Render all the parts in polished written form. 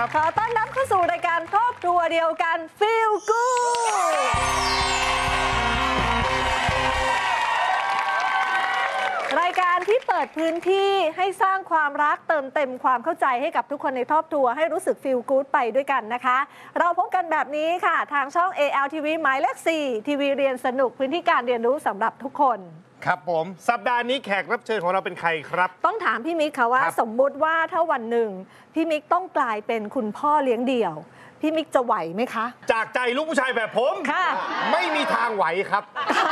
ขอต้อนรับเข้าสู่รายการครอบครัวเดียวกัน Feel Good รายการที่เปิดพื้นที่ให้สร้างความรักเติมเต็มความเข้าใจให้กับทุกคนในครอบครัวให้รู้สึก Feel Good ไปด้วยกันนะคะ เราพบกันแบบนี้ค่ะทางช่อง ALTV หมายเลข 4 ทีวีเรียนสนุกพื้นที่การเรียนรู้สำหรับทุกคนครับผมสัปดาห์นี้แขกรับเชิญของเราเป็นใครครับต้องถามพี่มิกค่ะว่าสมมุติว่าถ้าวันหนึ่งพี่มิกต้องกลายเป็นคุณพ่อเลี้ยงเดี่ยวพี่มิกจะไหวไหมคะจากใจลูกผู้ชายแบบผมค่ะไม่มีทางไหวครับ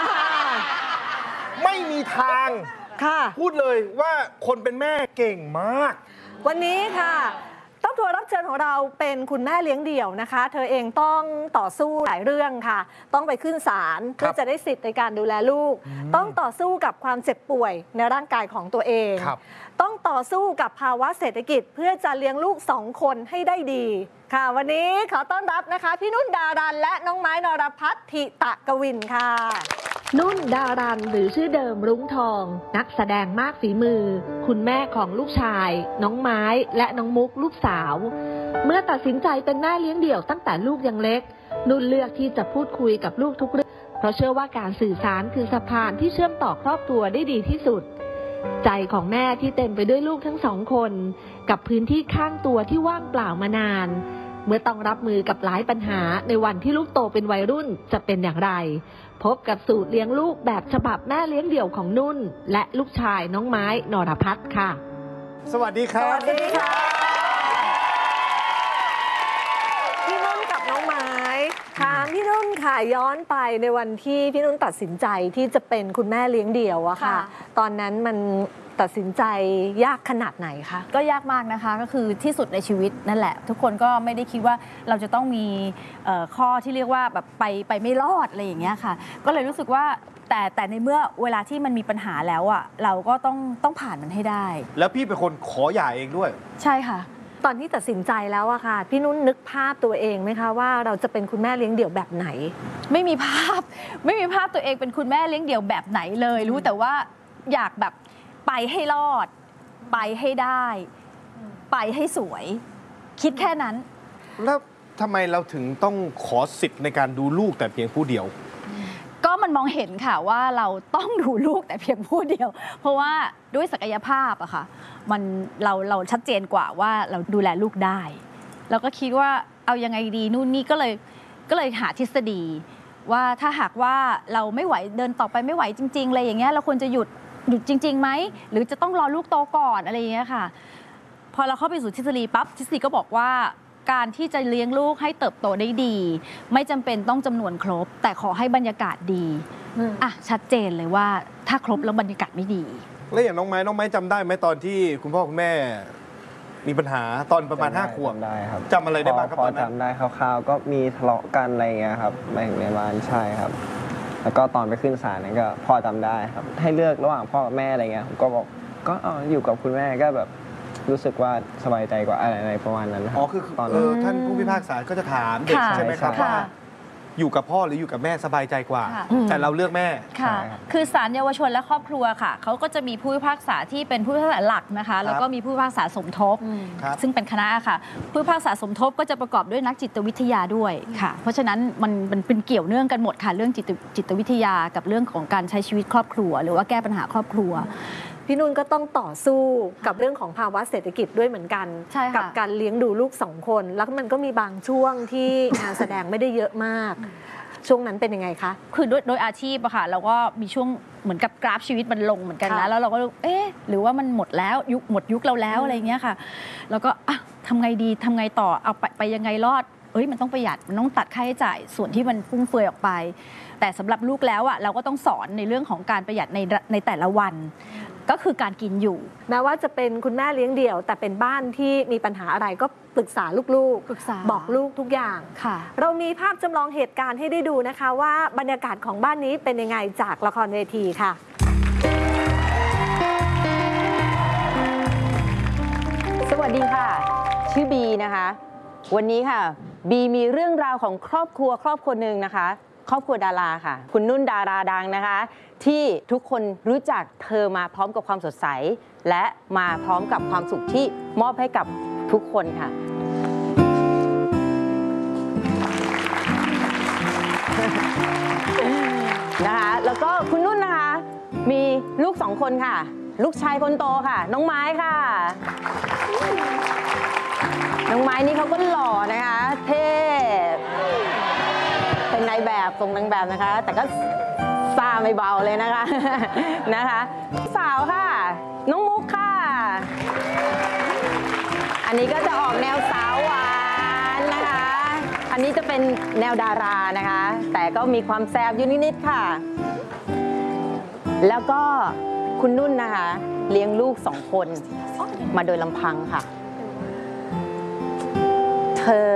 ไม่มีทางค่ะพูดเลยว่าคนเป็นแม่เก่งมากวันนี้ค่ะต้องทัวร์รับเชิญของเราเป็นคุณแม่เลี้ยงเดี่ยวนะคะเธอเองต้องต่อสู้หลายเรื่องค่ะต้องไปขึ้นศาลเพื่อจะได้สิทธิ์ในการดูแลลูกต้องต่อสู้กับความเจ็บป่วยในร่างกายของตัวเองต้องต่อสู้กับภาวะเศรษฐกิจเพื่อจะเลี้ยงลูก2 คนให้ได้ดีค่ะวันนี้ขอต้อนรับนะคะพี่นุ่นดารันและน้องไม้นรพัฒน์ธิตะกวินค่ะนุ่นดารันหรือชื่อเดิมรุ้งทองนักแสดงมากฝีมือคุณแม่ของลูกชายน้องไม้และน้องมุกลูกสาวเมื่อตัดสินใจเป็นแม่เลี้ยงเดี่ยวตั้งแต่ลูกยังเล็กนุ่นเลือกที่จะพูดคุยกับลูกทุกเรื่องเพราะเชื่อว่าการสื่อสารคือสะพานที่เชื่อมต่อครอบครัวได้ดีที่สุดใจของแม่ที่เต็มไปด้วยลูกทั้ง2 คนกับพื้นที่ข้างตัวที่ว่างเปล่ามานานเมื่อต้องรับมือกับหลายปัญหาในวันที่ลูกโตเป็นวัยรุ่นจะเป็นอย่างไรพบกับสูตรเลี้ยงลูกแบบฉบับแม่เลี้ยงเดี่ยวของนุ่นและลูกชายน้องไม้นรพัฒน์ค่ะสวัสดีครับสวัสดีค่ะพี่นุ่นกับน้องไม้ถามพี่นุ่นค่ะย้อนไปในวันที่พี่นุ่นตัดสินใจที่จะเป็นคุณแม่เลี้ยงเดี่ยวอะค่ะตอนนั้นมันตัดสินใจยากขนาดไหนคะก็ยากมากนะคะก็คือที่สุดในชีวิตนั่นแหละทุกคนก็ไม่ได้คิดว่าเราจะต้องมีข้อที่เรียกว่าแบบไปไม่รอดอะไรอย่างเงี้ยค่ะก็เลยรู้สึกว่าแต่ในเมื่อเวลาที่มันมีปัญหาแล้วอ่ะเราก็ต้องผ่านมันให้ได้แล้วพี่เป็นคนขอหย่าเองด้วยใช่ค่ะตอนที่ตัดสินใจแล้วอะค่ะพี่นุ่นนึกภาพตัวเองไหมคะว่าเราจะเป็นคุณแม่เลี้ยงเดี่ยวแบบไหนไม่มีภาพตัวเองเป็นคุณแม่เลี้ยงเดี่ยวแบบไหนเลยรู้แต่ว่าอยากแบบไปให้รอดไปให้ได้ไปให้สวยคิดแค่นั้นแล้วทำไมเราถึงต้องขอสิทธิ์ในการดูลูกแต่เพียงผู้เดียวก็มันมองเห็นค่ะว่าเราต้องดูลูกแต่เพียงผู้เดียวเพราะว่าด้วยศักยภาพอะค่ะมันเราชัดเจนกว่าว่าเราดูแลลูกได้เราก็คิดว่าเอายังไงดีนู่นนี่ก็เลยหาทฤษฎีว่าถ้าหากว่าเราไม่ไหวเดินต่อไปไม่ไหวจริงๆเลยอย่างเงี้ยเราควรจะหยุดจริงๆไหมหรือจะต้องรอลูกโตก่อนอะไรอย่างเงี้ยค่ะพอเราเข้าไปสู่ทฤษฎีปั๊บทฤษฎีก็บอกว่าการที่จะเลี้ยงลูกให้เติบโตได้ดีไม่จำเป็นต้องจำนวนครบแต่ขอให้บรรยากาศดีอ่ะชัดเจนเลยว่าถ้าครบแล้วบรรยากาศไม่ดีแล้วอย่างน้องไม้จำได้ไหมตอนที่คุณพ่อคุณแม่มีปัญหาตอนประมาณ5 ขวบได้ครับจำอะไรได้บ้างครับตอนนั้นจำได้คร่าวๆก็มีทะเลาะกันอะไรเงี้ยครับในบ้านใช่ครับแล้วก็ตอนไปขึ้นศาลนั้นก็พ่อจำได้ครับให้เลือกระหว่างพ่อกับแม่อะไรเงี้ยผมก็บอกก็อยู่กับคุณแม่ก็แบบรู้สึกว่าสบายใจกว่าอะไรประมาณนั้นอ๋อคือตอนท่านผู้พิพากษาก็จะถามเด็กใช่ไหมครับว่าอยู่กับพ่อหรืออยู่กับแม่สบายใจกว่าแต่เราเลือกแม่ค่ะคือศาลเยาวชนและครอบครัวค่ะเขาก็จะมีผู้พิพากษาที่เป็นผู้พิพากษาหลักนะคะแล้วก็มีผู้พิพากษาสมทบซึ่งเป็นคณะค่ะผู้พิพากษาสมทบก็จะประกอบด้วยนักจิตวิทยาด้วยค่ะเพราะฉะนั้นมันเป็นเกี่ยวเนื่องกันหมดค่ะเรื่องจิตวิทยากับเรื่องของการใช้ชีวิตครอบครัวหรือว่าแก้ปัญหาครอบครัวพี่นุ่นก็ต้องต่อสู้กับเรื่องของภาวะเศรษฐกิจด้วยเหมือนกันกับการเลี้ยงดูลูก2 คนแล้วมันก็มีบางช่วงที่งานแสดงไม่ได้เยอะมากช่วงนั้นเป็นยังไงคะคือโดยอาชีพอะค่ะเราก็มีช่วงเหมือนกับกราฟชีวิตมันลงเหมือนกันนะแล้วเราก็หรือว่ามันหมดแล้วหมดยุคเราแล้วอะไรเงี้ยค่ะแล้วก็ทำไงดีทำไงต่อเอาไปยังไงรอดมันต้องประหยัดมันต้องตัดค่าใช้จ่ายส่วนที่มันฟุ่มเฟือยออกไปแต่สำหรับลูกแล้วอะเราก็ต้องสอนในเรื่องของการประหยัดในแต่ละวันก็คือการกินอยู่แม้ว่าจะเป็นคุณแม่เลี้ยงเดี่ยวแต่เป็นบ้านที่มีปัญหาอะไรก็ปรึกษาลูกๆบอกลูกทุกอย่างเรามีภาพจำลองเหตุการณ์ให้ได้ดูนะคะว่าบรรยากาศของบ้านนี้เป็นยังไงจากละครเวทีค่ะสวัสดีค่ะชื่อบีนะคะวันนี้ค่ะบีมีเรื่องราวของครอบครัวหนึ่งนะคะครอบครัวดาราค่ะคุณนุ่นดาราดังนะคะที่ทุกคนรู้จักเธอมาพร้อมกับความสดใสและมาพร้อมกับความสุขที่มอบให้กับทุกคนค่ะนะคะแล้วก็คุณนุ่นนะคะมีลูก2 คนค่ะ ลูกชายคนโตค่ะ น้องไม้ค่ะ น้องไม้นี่เขาก็หล่อนะคะเท่เป็นนายแบบทรงนางแบบนะคะ แต่ก็ซ่าไม่เบาเลยนะคะนะคะสาวค่ะ น้องมุกค่ะ อันนี้ก็จะออกแนวสาวหวานนะคะ อันนี้จะเป็นแนวดารานะคะ แต่ก็มีความแซ่บอยู่นิดๆค่ะ แล้วก็คุณนุ่นนะคะ เลี้ยงลูก2 คนมาโดยลำพังค่ะ เธอ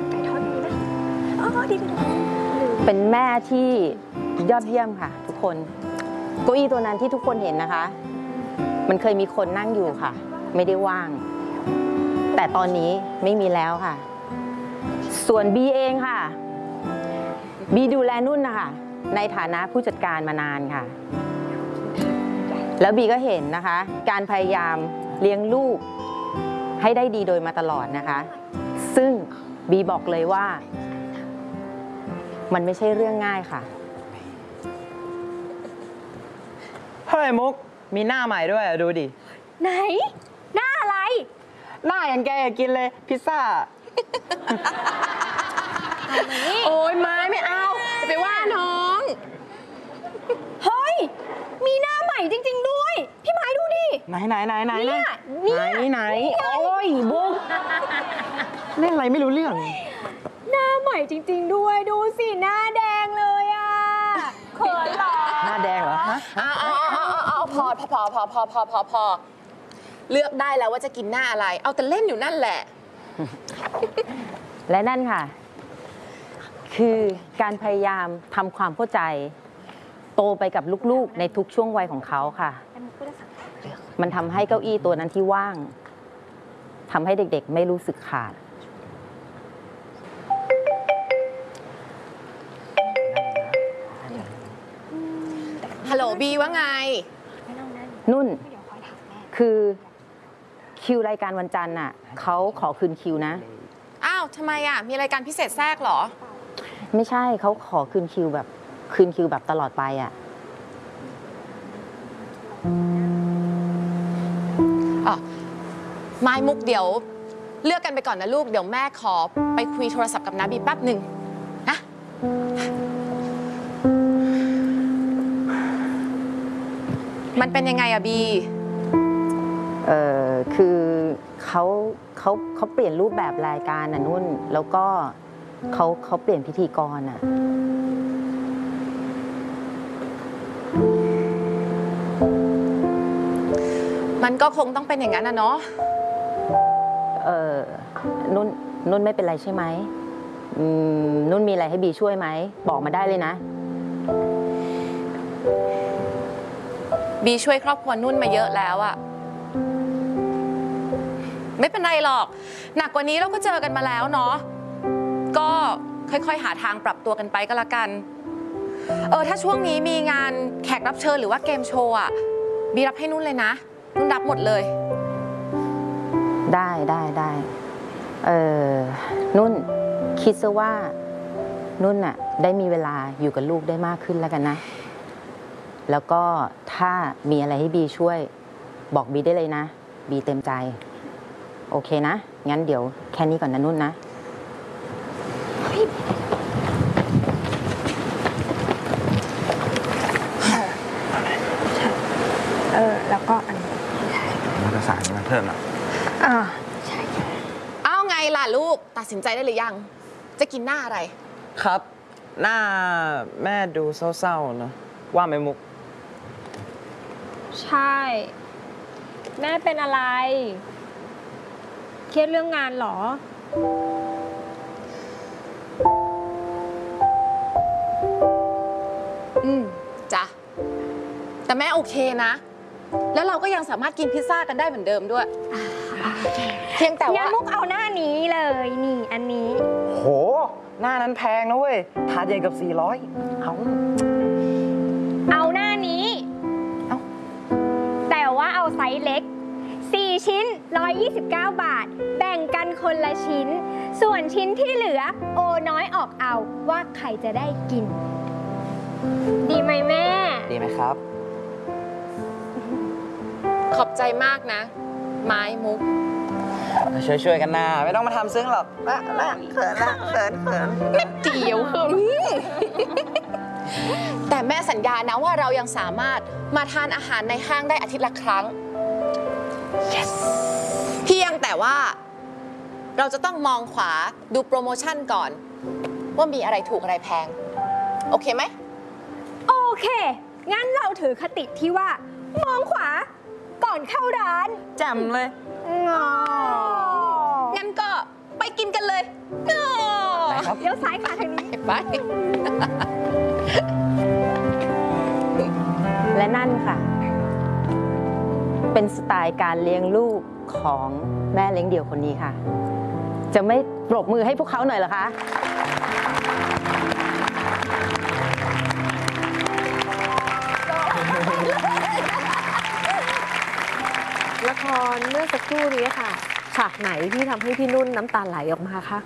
เป็นแม่ที่ยอดเยี่ยมค่ะ ทุกคนเก้าอี้ตัวนั้นที่ทุกคนเห็นนะคะ มันเคยมีคนนั่งอยู่ค่ะ ไม่ได้ว่าง แต่ตอนนี้ไม่มีแล้วค่ะ ส่วนบีเองค่ะบีดูแลนุ่นนะคะในฐานะผู้จัดการมานานค่ะ แล้วบีก็เห็นนะคะ การพยายามเลี้ยงลูกให้ได้ดีโดยมาตลอดนะคะ ซึ่งบีบอกเลยว่า มันไม่ใช่เรื่องง่ายค่ะเฮ้ยมุกมีหน้าใหม่ด้วยดูดิไหน หน้าอะไรหน้าอย่างแกอยากกินเลยพิซซ่าโอ้ยไม่เอาจะไปว่าน้องเฮ้ย มีหน้าใหม่จริง ๆ ด้วย พี่ไม้ดูดิไหนเนี่ยโอ้ยบุ๊กเล่นอะไรไม่รู้เรื่องหน้าใหม่จริง ๆ ด้วย ดูสิ หน้าแดงเลยอ่ะเขินเหรอหน้าแดงเหรอฮะเอาพอเลือกได้แล้วว่าจะกินหน้าอะไร เอาแต่เล่นอยู่นั่นแหละและนั่นค่ะ คือการพยายามทำความเข้าใจโตไปกับลูกๆในทุกช่วงวัยของเขาค่ะ มันทำให้เก้าอี้ตัวนั้นที่ว่างทำให้เด็กๆไม่รู้สึกขาดฮัลโหลบีว่าไงนุ่น คือคิวรายการวันจันทร์น่ะเขาขอคืนคิวนะอ้าวทำไมอ่ะ มีรายการพิเศษแทรกเหรอไม่ใช่เขาขอคืนคิวแบบตลอดไปอ่ะอ๋อไม้มุกเดี๋ยว เลือกกันไปก่อนนะลูก เดี๋ยวแม่ขอไปคุยโทรศัพท์กับน้าบีแป๊บหนึ่งนะ มันเป็นยังไงอะบีคือเขาเปลี่ยนรูปแบบรายการน่ะนุ่น แล้วก็เขาเปลี่ยนพิธีกรอ่ะมันก็คงต้องเป็นอย่างนั้นนะเนาะนุ่นไม่เป็นไรใช่ไหมนุ่นมีอะไรให้บีช่วยไหมบอกมาได้เลยนะบีช่วยครอบครัวนุ่นมาเยอะแล้วอะไม่เป็นไรหรอก หนักกว่านี้เราก็เจอกันมาแล้วเนาะ ก็ค่อยๆหาทางปรับตัวกันไปก็แล้วกัน ถ้าช่วงนี้มีงานแขกรับเชิญหรือว่าเกมโชว์อะบีรับให้นุ่นเลยนะ นุ่นรับหมดเลยได้นุ่นคิดซะว่านุ่นน่ะได้มีเวลาอยู่กับลูกได้มากขึ้นแล้วกันนะ แล้วก็ถ้ามีอะไรให้บีช่วยบอกบีได้เลยนะบีเต็มใจโอเคนะงั้นเดี๋ยวแค่นี้ก่อนนะนุ่นนะแล้วก็อันนี้มันจะสายมาเพิ่มอ่ะเอาไงล่ะลูก ตัดสินใจได้หรือยัง จะกินหน้าอะไรครับ หน้าแม่ดูเศร้าๆเนอะว่าไหมมุกใช่ แม่เป็นอะไร เครียดเรื่องงานเหรอจ้ะ แต่แม่โอเคนะ แล้วเราก็ยังสามารถกินพิซซ่ากันได้เหมือนเดิมด้วย เพียงแต่งั้ว่านมุกเอาหน้านี้เลย นี่อันนี้โห หน้านั้นแพงนะเว้ยถาดใหญ่กับ400 เอาหน้านี้ แต่ว่าเอาไซส์เล็ก 4 ชิ้น 129 บาท แบ่งกันคนละชิ้น ส่วนชิ้นที่เหลือโอน้อยออกเอาว่าใครจะได้กิน ดีไหมแม่ดีไหมครับขอบใจมากนะ ไม้มุกช่วยกันนะไม่ต้องมาทำซึ้งหรอกละเขินละเขินเดี๋ยวแต่แม่สัญญานะว่าเรายังสามารถมาทานอาหารในห้างได้อาทิตย์ละครั้ง yes เพียงแต่ว่าเราจะต้องมองขวาดูโปรโมชั่นก่อน ว่ามีอะไรถูกอะไรแพง โอเคไหมโอเค งั้นเราถือคติที่ว่ามองขวาก่อนเข้าร้านแจ่มเลยงั้นก็ไปกินกันเลยไปครับเลี้ยวซ้ายค่ะทางนี้ไปและนั่นค่ะ เป็นสไตล์การเลี้ยงลูกของแม่เลี้ยงเดี่ยวคนนี้ค่ะ จะไม่ปรบมือให้พวกเขาหน่อยเหรอคะละครเมื่อสักครู่นี้ค่ะฉากไหนที่ทำให้พี่นุ่นน้ำตาไหลออกมาคะ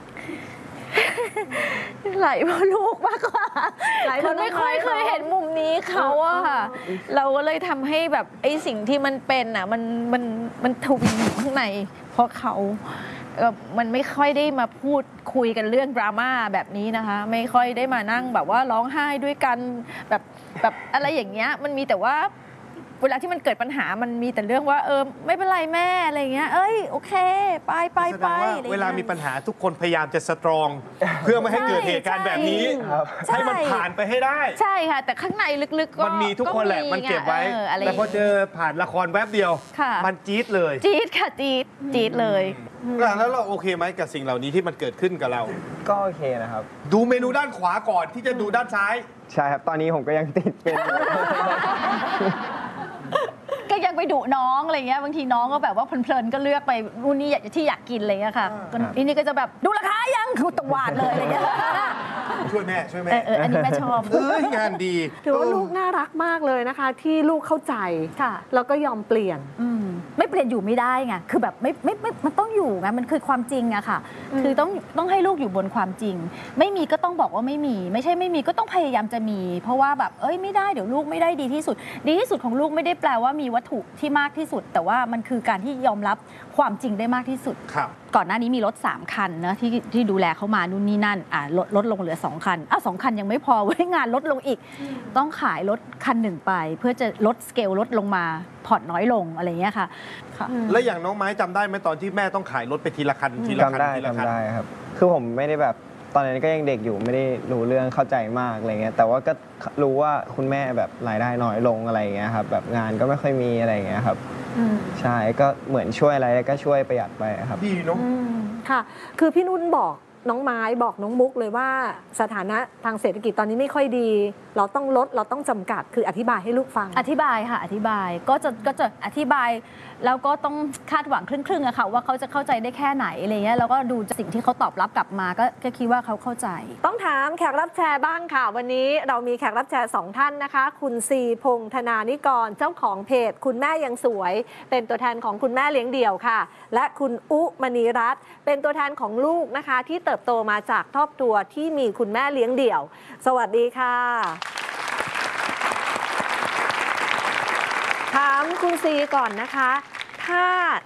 ไหลเพราะลูกมากกว่าไหลเพคืราะอไม่ค่อยน้องไม้เคยเห็นมุมนี้เขาอะค่ะ เราก็เลยทำให้แบบไอ้สิ่งที่มันเป็นอะมันทวีอยู่ข้างใน เพราะเขามันไม่ค่อยได้มาพูดคุยกันเรื่องดราม่าแบบนี้นะคะ ไม่ค่อยได้มานั่งแบบว่าร้องไห้ด้วยกันแบบอะไรอย่างเงี้ยมันมีแต่ว่าเวลาที่มันเกิดปัญหามันมีแต่เรื่องว่าไม่เป็นไรแม่อะไรอย่างเงี้ยโอเคไปแสดงว่าเวลามีปัญหาทุกคนพยายามจะสตรอง เพื่อไม่ให้เกิดเหตุการณ์แบบนี้ ให้มันผ่านไปให้ได้ใช่ค่ะ แต่ข้างในลึกๆก็มันมีทุกคนแหละมันเก็บไว้อะไรแต่พอเจอผ่านละครแวบเดียวค่ะมันจี๊ดเลยจี๊ดค่ะจี๊ดเลยแล้วเราโอเคไหมกับสิ่งเหล่านี้ที่มันเกิดขึ้นกับเราก็โอเคนะครับดูเมนูด้านขวาก่อนที่จะดูด้านซ้ายใช่ครับ ตอนนี้ผมก็ยังติดเป็นอยู่ก็ยังไปดุน้องอะไรเงี้ยบางทีน้องก็แบบว่าเพลินๆก็เลือกไปนู่นนี่ที่อยากกินอะไรเงี้ยค่ะทีนี้ก็จะแบบดูราคายังคือตะวาดเลยอะไรเงี้ยช่วยแม่อันนี้แม่ชอบงานดีถือว่าลูกน่ารักมากเลยนะคะ ที่ลูกเข้าใจค่ะแล้วก็ยอมเปลี่ยนไม่เปลี่ยนอยู่ไม่ได้ไงคือแบบไม่มันต้องอยู่ไงมันคือความจริงอะค่ะ คือต้องให้ลูกอยู่บนความจริง ไม่มีก็ต้องบอกว่าไม่มี ไม่ใช่ไม่มีก็ต้องพยายามจะมี เพราะว่าแบบไม่ได้เดี๋ยวลูกไม่ได้ดีที่สุด ดีที่สุดของลูกไม่ได้แปลว่ามีวัตถุที่มากที่สุด แต่ว่ามันคือการที่ยอมรับความจริงได้มากที่สุดครับก่อนหน้านี้มีรถ3คันนะที่ดูแลเขามานู่นนี่นั่นลดลงเหลือ2คัน2คันยังไม่พอเว้ยงานลดลงอีก ต้องขายรถคันหนึ่งไป เพื่อจะลดสเกลลดลงมาผ่อนน้อยลงอะไรอย่างเงี้ยค่ะแล้วอย่างน้องไม้จำได้ไหมตอนที่แม่ต้องขายรถไปทีละคันทีละคันจำได้ทีละคันจำได้ครับ คือผมไม่ได้แบบตอนนั้นก็ยังเด็กอยู่ไม่ได้รู้เรื่องเข้าใจมากอะไรเงี้ยแต่ว่าก็รู้ว่าคุณแม่แบบรายได้น้อยลงอะไรเงี้ยครับแบบงานก็ไม่ค่อยมีอะไรเงี้ยครับใช่ก็เหมือนช่วยอะไรก็ช่วยประหยัดไปครับดีเนาะค่ะ คือพี่นุ่นบอกน้องไม้บอกน้องมุกเลยว่าสถานะทางเศรษฐกิจตอนนี้ไม่ค่อยดี เราต้องลดเราต้องจำกัดคืออธิบายให้ลูกฟังอธิบายค่ะอธิบายก็จะอธิบายแล้วก็ต้องคาดหวังครึ่งๆอะค่ะว่าเขาจะเข้าใจได้แค่ไหนอะไรเงี้ยแล้วก็ดูสิ่งที่เขาตอบรับกลับมาก็คิดว่าเขาเข้าใจต้องถามแขกรับแชร์บ้างค่ะ วันนี้เรามีแขกรับแชร์2ท่านนะคะ คุณซีพงษ์ธนานิกรเจ้าของเพจคุณแม่ยังสวย เป็นตัวแทนของคุณแม่เลี้ยงเดี่ยวค่ะ และคุณอุมณีรัตน์เป็นตัวแทนของลูกนะคะ ที่เติบโตมาจากครอบครัวที่มีคุณแม่เลี้ยงเดี่ยว สวัสดีค่ะถามคุณซีก่อนนะคะ ถ้า